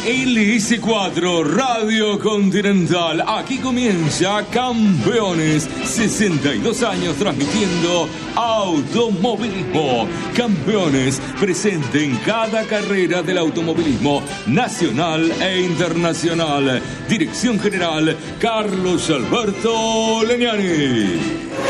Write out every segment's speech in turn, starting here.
LS4 Radio Continental. Aquí comienza Campeones. 62 años transmitiendo automovilismo. Campeones, presente en cada carrera del automovilismo nacional e internacional. Dirección General Carlos Alberto Legnani.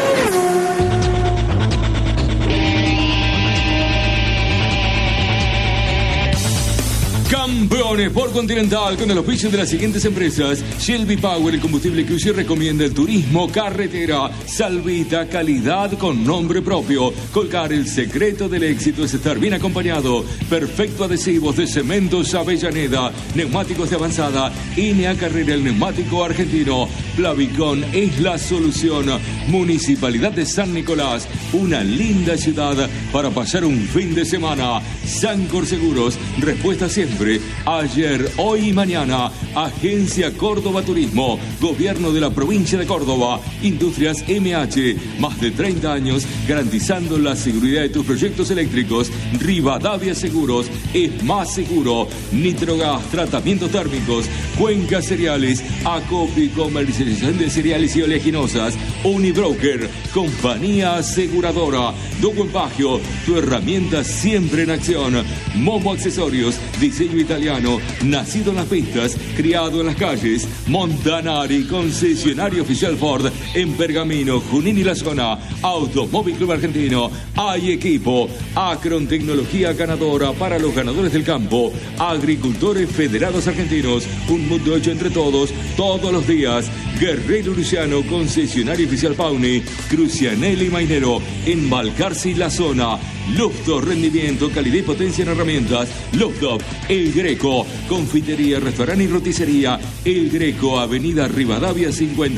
Campeones por Continental con el auspicio de las siguientes empresas: Shelby Power, el combustible que usted recomienda, el turismo carretera; Salvita, calidad con nombre propio; Colcar, el secreto del éxito es estar bien acompañado; Perfecto Adhesivos de Cementos Avellaneda; Neumáticos de Avanzada; INEA Carrera, el neumático argentino; Plavicon es la solución; Municipalidad de San Nicolás, una linda ciudad para pasar un fin de semana; Sancor Seguros, respuesta siempre, ayer, hoy y mañana; Agencia Córdoba Turismo; Gobierno de la Provincia de Córdoba; Industrias MH, más de 30 años garantizando la seguridad de tus proyectos eléctricos; Rivadavia Seguros, es más seguro; Nitrogas, tratamientos térmicos; Cuenca Cereales, acopio y comercialización de cereales y oleaginosas; Unibroker, compañía aseguradora; Dogo Empagio, tu herramienta siempre en acción; Momo Accesorios, diseño italiano, nacido en las pistas, criado en las calles; Montanari, concesionario oficial Ford en Pergamino, Junín y la zona; Automóvil Club Argentino, hay equipo; Acron, tecnología ganadora para los ganadores del campo; Agricultores Federados Argentinos, un mundo hecho entre todos, todos los días; Guerrero Luciano, concesionario oficial Pauni; Crucianelli Mainero, en Balcarce y la zona; Lufto, rendimiento, calidad y potencia en herramientas; Luftop, El Greco, confitería, restaurante y roticería, El Greco, avenida Rivadavia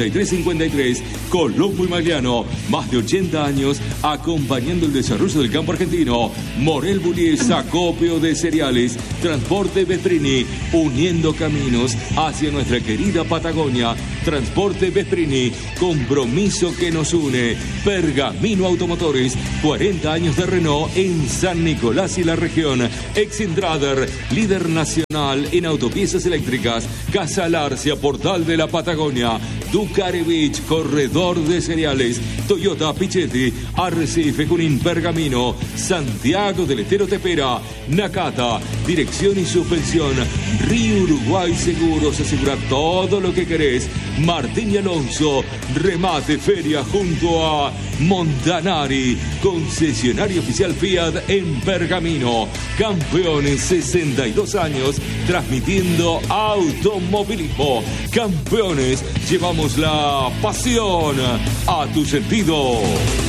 5353, Colombo y Magliano, más de 80 años acompañando el desarrollo del campo argentino; Morel Bullies, acopio de cereales; Transporte Vesprini, uniendo caminos hacia nuestra querida Patagonia; Transporte Vesprini, compromiso que nos une; Pergamino Automotores, 40 años de Renault en San Nicolás y la región; Exintrader, líder nacional en autopiezas eléctricas; Casa Larcia, portal de la Patagonia; Ducarevich, corredor de cereales; Toyota Pichetti, Arrecife, Junín, Pergamino; Santiago del Estero te espera; Nakata, dirección y suspensión; Río Uruguay Seguros, asegura todo lo que querés; Martín y Alonso, remate feria junto a Montanari, concesionario oficial Fiat en Pergamino. Campeones, 62 años transmitiendo automovilismo. Campeones, llevamos la pasión a tu sentido.